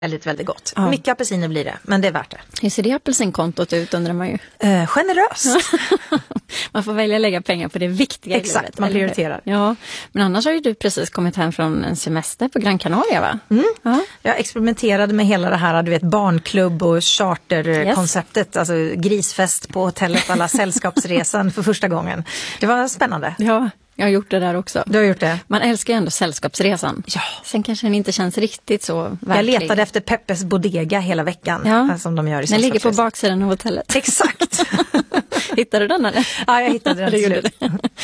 väldigt, väldigt gott. Ja. Mycket apelsiner blir det, men det är värt det. Hur ser det apelsinkontot ut, undrar man ju? Generöst. Man får välja att lägga pengar på det viktiga. Exakt, livet, man prioriterar. Ja, men annars har ju du precis kommit hem från en semester på Gran Canaria, va? Ja. Jag experimenterade med hela det här, du vet, barnklubb och charterkonceptet. Alltså grisfest på hotellet, alla sällskapsresan för första gången. Det var spännande. Ja. Jag har gjort det där också. Du har gjort det? Man älskar ju ändå sällskapsresan. Ja. Sen kanske den inte känns riktigt så verklig. Jag letade efter Peppes Bodega hela veckan. Som de gör i den ligger på baksidan av hotellet. Exakt. Hittade du den eller? Ja, jag hittade den till slut.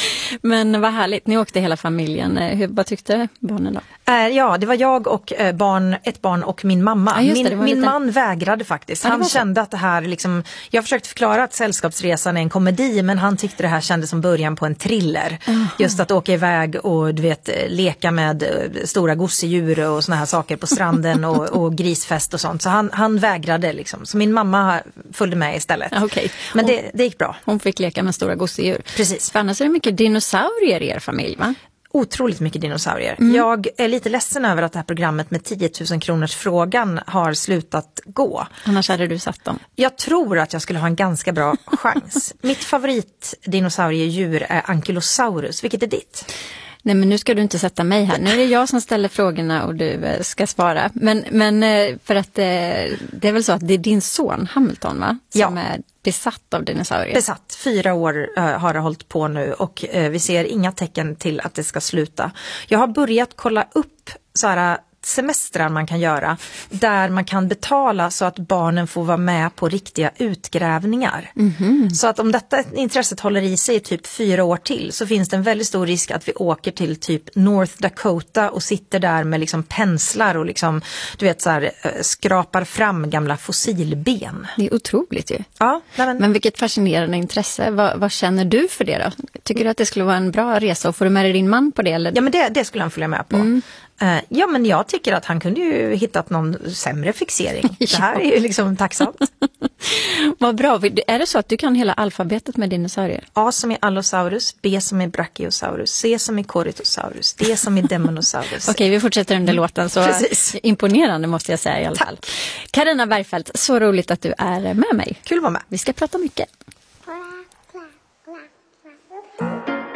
Men vad härligt, ni åkte hela familjen. Vad tyckte barnen då? Ja, det var jag och ett barn och min mamma. Ja, min man vägrade faktiskt. Han kände att det här liksom, jag försökte förklara att Sällskapsresan är en komedi, men han tyckte det här kändes som början på en thriller. Just att åka iväg och du vet, leka med stora gosedjur och såna här saker på stranden och grisfest och sånt. Så han vägrade liksom. Så min mamma följde med istället. Okay. Men det gick bra. Hon fick leka med stora gosedjur. Precis. För annars är det mycket dinosaurier i er familj, va? Otroligt mycket dinosaurier. Jag är lite ledsen över att det här programmet med 10 000 kronors frågan har slutat gå. Annars hade du satt dem. Jag tror att jag skulle ha en ganska bra chans. Mitt favoritdinosauriedjur är Ankylosaurus. Vilket är ditt? Nej, men nu ska du inte sätta mig här. Nu är det jag som ställer frågorna och du ska svara. Men för att det är väl så att det är din son Hamilton, va? Som är besatt av dinosaurier. Besatt. 4 år har det hållit på nu och vi ser inga tecken till att det ska sluta. Jag har börjat kolla upp så här semestrar man kan göra där man kan betala så att barnen får vara med på riktiga utgrävningar. Så att om detta intresset håller i sig typ 4 år till så finns det en väldigt stor risk att vi åker till typ North Dakota och sitter där med liksom penslar och liksom, du vet, så här, skrapar fram gamla fossilben. Det är otroligt ju. Ja, men vilket fascinerande intresse. Vad känner du för det då? Tycker du att det skulle vara en bra resa och får du med dig din man på det? Eller? Ja, men det skulle han följa med på. Ja, men jag tycker att han kunde ju hittat någon sämre fixering. Det här är ju liksom tacksamt. Vad bra. Är det så att du kan hela alfabetet med dinosaurier? A som är Allosaurus, B som är Brachiosaurus, C som är Corythosaurus, D som är Demonosaurus. Okej, vi fortsätter under låten. Så imponerande måste jag säga i alla fall. Carina Bergfeldt, så roligt att du är med mig. Kul att vara med. Vi ska prata mycket.